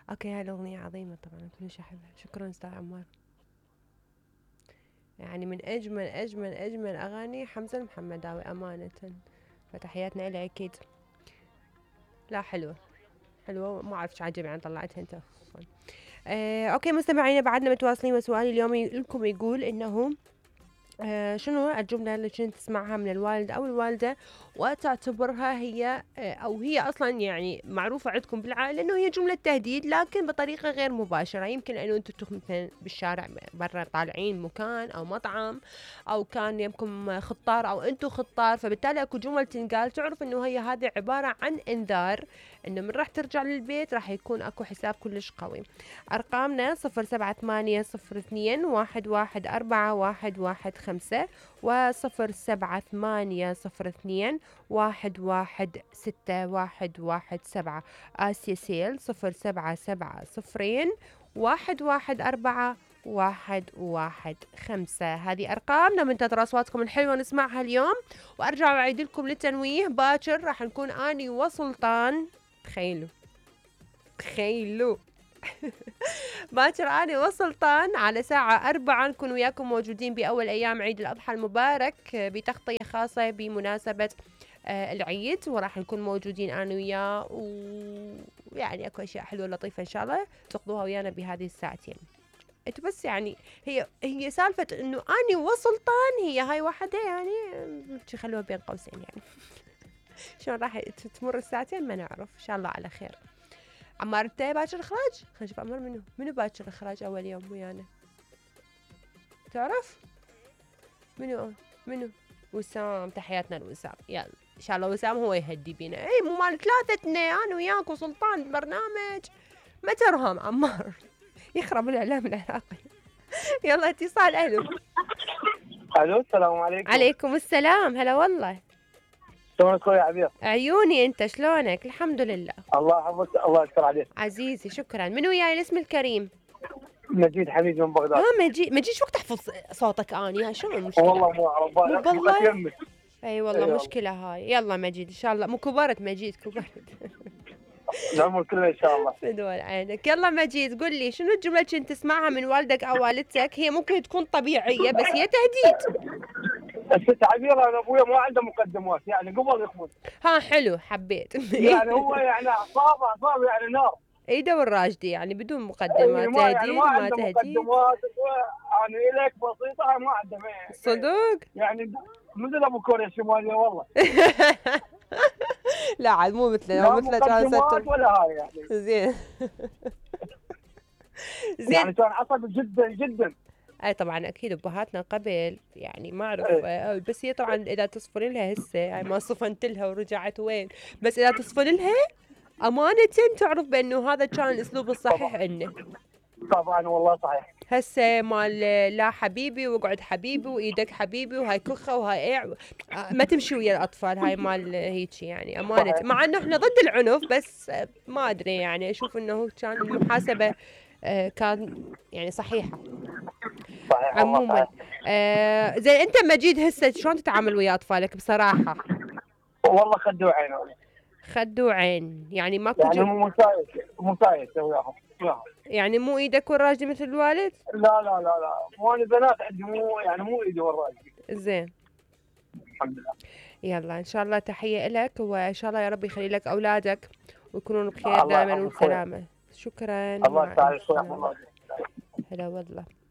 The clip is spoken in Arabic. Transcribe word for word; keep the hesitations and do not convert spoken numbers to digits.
اوكي، هاي الاغنية عظيمة طبعا، كلش احبها. شكرا استاذ عمار. يعني من اجمل اجمل اجمل اغاني حمزة المحمداوي امانة. فتحياتنا إليه اكيد. لا حلوة، حلوة، ما اعرف شو عجب يعني طلعتها انت. آه، اوكي مستمعينا، بعدنا متواصلين، وسؤالي اليوم لكم يقول انه آه شنو الجملة اللي كنت تسمعها من الوالد أو الوالدة وتعتبرها هي آه أو هي أصلا يعني معروفة عندكم بالعائلة إنه هي جملة تهديد، لكن بطريقة غير مباشرة. يمكن إنه أنتم تكونوا مثلا بالشارع برا طالعين مكان أو مطعم، أو كان يمكم خطار أو أنتم خطار، فبالتالي أكو جمل تنقال تعرف إنه هي هذه عبارة عن إنذار إنه من راح ترجع للبيت راح يكون أكو حساب كلش قوي. أرقامنا صفر سبعة ثمانية صفر اثنين واحد واحد أربعة واحد واحد خمسة، وصفر سبعة ثمانية صفر اثنين واحد واحد ستة واحد واحد سبعة. آسيا سيل صفر سبعة سبعة صفرين واحد واحد أربعة واحد واحد خمسة. هذه أرقامنا، منتظر أصواتكم الحلوة نسمعها اليوم. وأرجع وأعيد لكم للتنويه، باكر راح نكون أني وسلطان. تخيلوا تخيلوا باكر أنا وسلطان على ساعة أربعة نكون وياكم موجودين بأول أيام عيد الأضحى المبارك بتغطية خاصة بمناسبة آه العيد، وراح نكون موجودين أنا وياه، ويعني أكو أشياء حلوة لطيفة إن شاء الله تقضوها ويانا بهذه الساعتين. انتو بس يعني هي هي سالفة إنه أنا وسلطان، هي هاي واحدة يعني خلوها بين قوسين يعني. شلون راح تمر الساعتين ما نعرف، إن شاء الله على خير. عمار انت باكر اخراج؟ خلينا نشوف عمار منو منو باكر اخراج اول يوم ويانا، تعرف منو؟ منو؟ وسام. تحياتنا لوسام، يلا ان شاء الله وسام هو يهدي بينا. اي مو مال ثلاثتنا انا وياك وسلطان برنامج ما ترهم عمار. يخرب الاعلام العراقي. يلا اتصال. الو. الو السلام عليكم. عليكم السلام، هلا والله. شلونك اخوي عبير؟ عيوني، انت شلونك؟ الحمد لله. الله يحفظك، الله يستر عليك. عزيزي شكرا. من وياي الاسم الكريم؟ مجيد حميد من بغداد. ها مجيد. مجيد شو وقت تحفظ صوتك اني؟ شو المشكله؟ والله مو اعرف، مو بالله. يمك. اي والله اي مشكله هاي. يلا مجيد ان شاء الله، مو كبرت مجيد كبرت. العمر كله ان شاء الله. بدون عينك. يلا مجيد قل لي شنو الجمله كنت تسمعها من والدك او والدتك، هي ممكن تكون طبيعيه بس هي تهديد. الست عبير انا ابويا ما عنده مقدمات، يعني قبل يخبز. ها حلو، حبيت. يعني هو يعني اعصابه اعصاب يعني نار. ايده والراجدي يعني بدون اي مقدمات، ما يعني تهديد ما ما عنده تهديد. مقدمات، انا اليك بسيطه ما عنده. صدق. يعني مثل ابو كوريا الشماليه والله. لا عاد مو مثله، لا لو مثله كان مقدمات ستر. ولا هاي يعني. زين. زين. يعني كان عصبي جدا جدا. اي طبعا اكيد ابهاتنا قبل يعني ما اعرف ايه. آه، بس هي طبعا اذا تصفن لها هسه يعني ما صفنت لها ورجعت وين، بس اذا تصفن لها امانه تعرف بانه هذا كان الاسلوب الصحيح عنه. طبعا والله صحيح. هسه مال لا حبيبي واقعد حبيبي وايدك حبيبي وهاي كخه وهاي ايع آه، ما تمشي ويا الاطفال، هاي مال هيك يعني امانه، صحيح. مع انه احنا ضد العنف بس آه، ما ادري يعني اشوف انه كان المحاسبه آه، كان يعني صحيحه. صحيح والله عموما صحيح. آه زين، انت مجيد هسه شلون تتعامل ويا اطفالك بصراحه؟ والله خدوا عينه. خدوا عين يعني ماكو يعني جو... مو مسايس مسايس وياهم وياهم. يعني مو ايدك والراجل مثل الوالد؟ لا لا لا لا، مو انا بنات عندي، مو يعني مو ايدي والراجل. زين. الحمد لله. يلا ان شاء الله تحيه لك، وان شاء الله يا رب يخلي لك اولادك ويكونون بخير الله دائما يحفظك خويا. وبسلامه. شكرا، الله مع يسعدك خويا. السلامه. هلا والله.